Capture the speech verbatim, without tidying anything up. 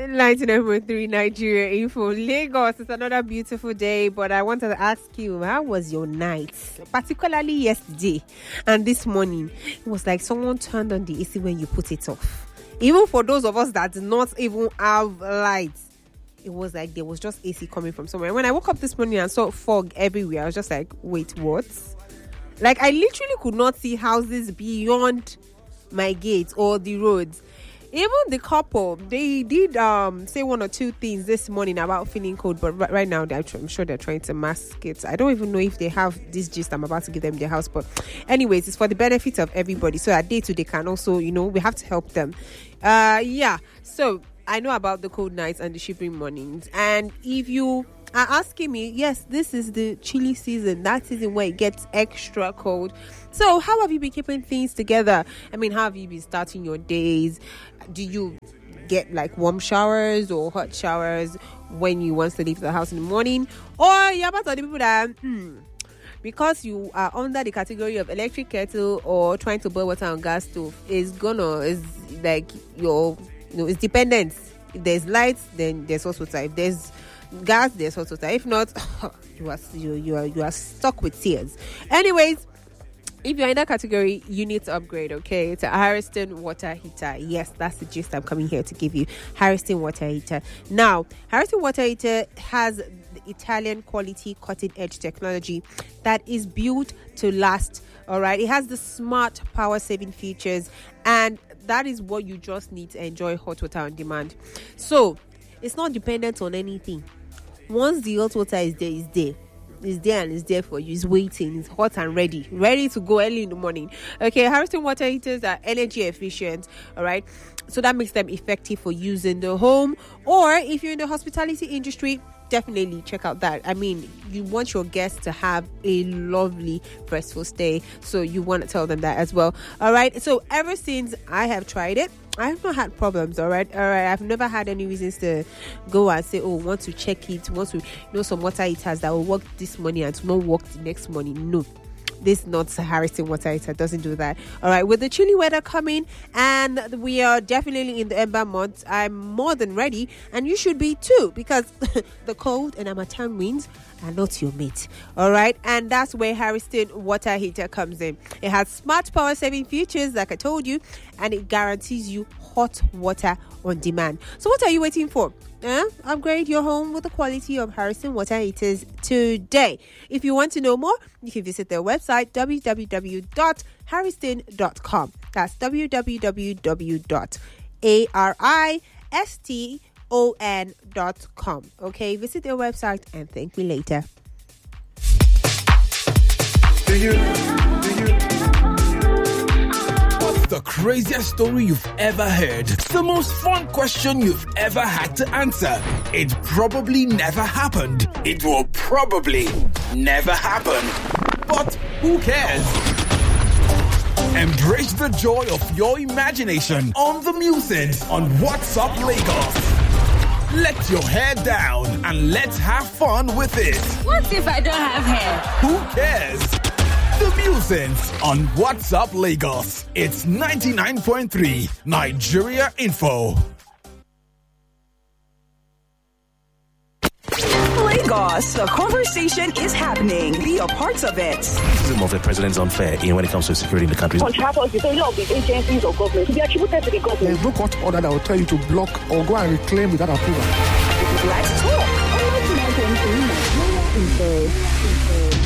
ninety-nine point three Nigeria Info. Lagos, it's another beautiful day, but I wanted to ask you, how was your night? Particularly yesterday and this morning. It was like someone turned on the A C when you put it off. Even for those of us that did not even have lights, it was like there was just A C coming from somewhere. When I woke up this morning and saw fog everywhere, I was just like, wait, what? Like, I literally could not see houses beyond my gate or the roads. Even the couple, they did um say one or two things this morning about feeling cold, but r- right now they're, I'm sure they're trying to mask it. I don't even know if they have this gist I'm about to give them in their house, but anyways, it's for the benefit of everybody, so that day to day can also, you know, we have to help them. Uh, yeah. So I know about the cold nights and the shivering mornings, and if you are asking me, yes, this is the chilly season, that season where it gets extra cold. So how have you been keeping things together? I mean, how have you been starting your days? Do you get like warm showers or hot showers when you want to leave the house in the morning? Or you're about to the people that hmm, because you are under the category of electric kettle or trying to boil water on gas stove, is gonna is like your, you know, it's dependent. If there's lights, then there's hot water. If there's gas, there's hot water. If not, you are you, you are you are stuck with tears. Anyways, if you're in that category, you need to upgrade, okay, to a Harrison water heater. Yes, that's the gist I'm coming here to give you. Harrison water heater. Now, Harrison water heater has the Italian quality cutting edge technology that is built to last. All right, it has the smart power saving features, and that is what you just need to enjoy hot water on demand. So it's not dependent on anything. Once the hot water is there, it's there. It's there and it's there for you. It's waiting. It's hot and ready. Ready to go early in the morning. Okay, Harrison water heaters are energy efficient. All right. So that makes them effective for use in the home. Or if you're in the hospitality industry, definitely check out that. I mean, you want your guests to have a lovely, restful stay. So you want to tell them that as well. All right. So ever since I have tried it, I have not had problems, all right? All right, I've never had any reasons to go and say, oh, want to check it, want to, you know, some water heaters that will work this morning and to not work the next morning. No, this not Harrison water heater doesn't do that. All right, with the chilly weather coming, and we are definitely in the Ember month, I'm more than ready, and you should be too, because the cold and Harmattan winds are not your mate. All right, and that's where Harrison water heater comes in. It has smart power saving features, like I told you, and it guarantees you hot water on demand. So what are you waiting for? Uh, upgrade your home with the quality of Harrison water heaters today. If you want to know more, you can visit their website, w w w dot harrison dot com. That's w w w dot harrison dot com. Okay, visit their website and thank me later. Do you, do you, What's the craziest story you've ever heard? The most fun question you've ever had to answer? It probably never happened. It will probably never happen. But who cares? Embrace the joy of your imagination on the Musings on What's Up Lagos. Let your hair down and let's have fun with it. What if I don't have hair? Who cares? The Musings on What's Up Lagos. It's ninety-nine point three Nigeria Info. Lagos, the conversation is happening. Be a part of it. Criticism of the president is unfair in when it comes to security in the country. Contractors, you say a lot of the agencies or government to be attributed to the government. There's no court order that will tell you to block or go and reclaim without approval. Let's talk. ninety-nine point three Nigeria Info.